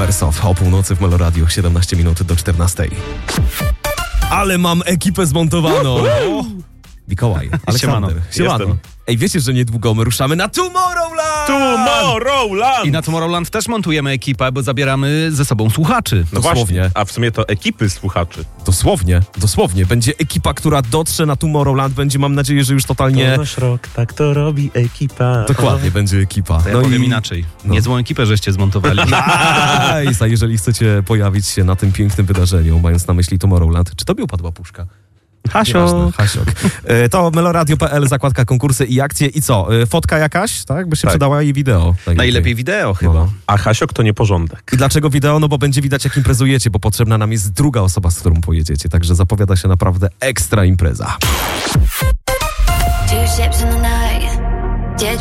Wersow o północy w Meloradiu, 17 minut do 14. Ale mam ekipę zmontowaną. Mikołaj, Aleksander. Siemano. Ej, wiecie, że niedługo my ruszamy na Tomorrowland! I na Tomorrowland też montujemy ekipę, bo zabieramy ze sobą słuchaczy. No dosłownie. właśnie, a w sumie to ekipy słuchaczy. Dosłownie. Będzie ekipa, która dotrze na Tomorrowland. Będzie, mam nadzieję, że już totalnie... To nasz rok, tak to robi ekipa. Dokładnie, będzie ekipa. To ja powiem inaczej. Niezłą ekipę żeście zmontowali. Nice. A jeżeli chcecie pojawić się na tym pięknym wydarzeniu, mając na myśli Tomorrowland, czy tobie upadła puszka? Hasiok. To meloradio.pl, zakładka konkursy i akcje. I co? Fotka jakaś, tak? By się przydała i wideo. Najlepiej wideo chyba. No. A Hasiok to nie porządek. I dlaczego wideo? No bo będzie widać, jak imprezujecie, bo potrzebna nam jest druga osoba, z którą pojedziecie. Także zapowiada się naprawdę ekstra impreza. Two ships in the night.